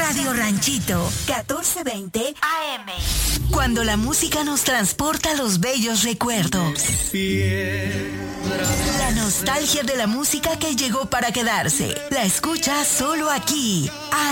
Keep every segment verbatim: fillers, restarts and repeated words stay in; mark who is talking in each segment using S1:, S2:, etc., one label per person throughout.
S1: Radio Ranchito, catorce veinte A M. Cuando la música nos transporta a los bellos recuerdos. La nostalgia de la música que llegó para quedarse. La escuchas solo aquí.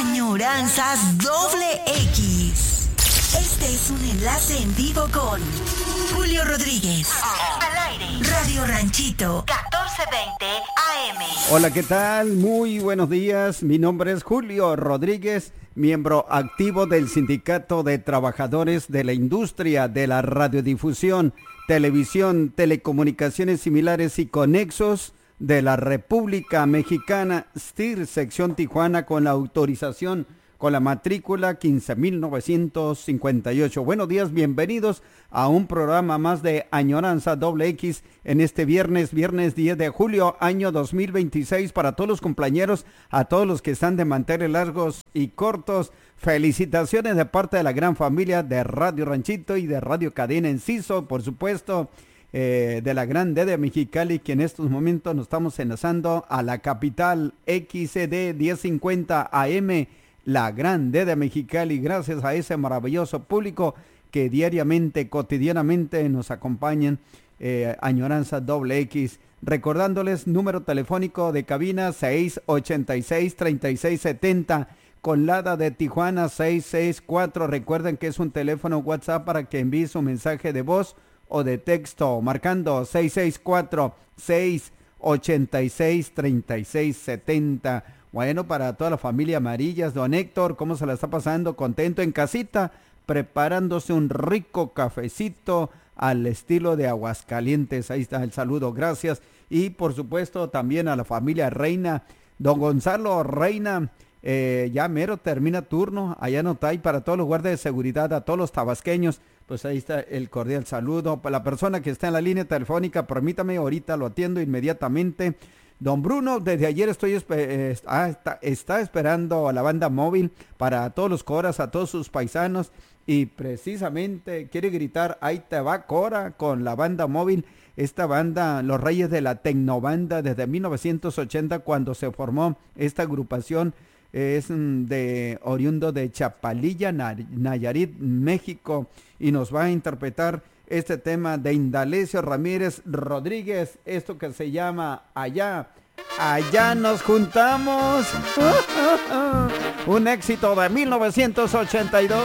S1: Añoranzas Doble X. Este es un enlace en vivo con Julio Rodríguez. Al aire. Radio Ranchito, catorce veinte A M.
S2: Hola, ¿qué tal? Muy buenos días. Mi nombre es Julio Rodríguez, miembro activo del Sindicato de Trabajadores de la Industria de la Radiodifusión, Televisión, Telecomunicaciones Similares y Conexos de la República Mexicana, S T I R, sección Tijuana, con la autorización con la matrícula quince mil novecientos cincuenta y ocho. Buenos días, bienvenidos a un programa más de Añoranza Doble X en este viernes, viernes diez de julio, año dos mil veintiséis. Para todos los cumpleañeros, a todos los que están de manteles largos y cortos, felicitaciones de parte de la gran familia de Radio Ranchito y de Radio Cadena Enciso, por supuesto, eh, de la gran D de Mexicali, que en estos momentos nos estamos enlazando a la capital X D diez cincuenta A M, la gran D de Mexicali, gracias a ese maravilloso público que diariamente, cotidianamente nos acompañan. eh, Añoranza Doble X, recordándoles número telefónico de cabina seis ochenta y seis, treinta y seis setenta, con Lada de Tijuana seis seis cuatro. Recuerden que es un teléfono WhatsApp para que envíe su mensaje de voz o de texto, marcando seis seis cuatro, seis ochenta y seis, treinta y seis setenta. Bueno, para toda la familia Amarillas, don Héctor, ¿cómo se la está pasando? Contento en casita, preparándose un rico cafecito al estilo de Aguascalientes. Ahí está el saludo, gracias. Y por supuesto también a la familia Reina, don Gonzalo Reina, eh, ya mero termina turno allá en Otay. Para todos los guardias de seguridad, a todos los tabasqueños, pues ahí está el cordial saludo. Para la persona que está en la línea telefónica, permítame, ahorita lo atiendo inmediatamente. Don Bruno, desde ayer estoy eh, ah, está, está esperando a la banda móvil para todos los coras, a todos sus paisanos, y precisamente quiere gritar, ahí te va Cora, con la banda móvil. Esta banda, los Reyes de la Tecnobanda, desde mil novecientos ochenta, cuando se formó esta agrupación, es de oriundo de Chapalilla, Nayarit, México, y nos va a interpretar este tema de Indalecio Ramírez Rodríguez, esto que se llama Allá, Allá nos juntamos. Un éxito de mil novecientos ochenta y dos.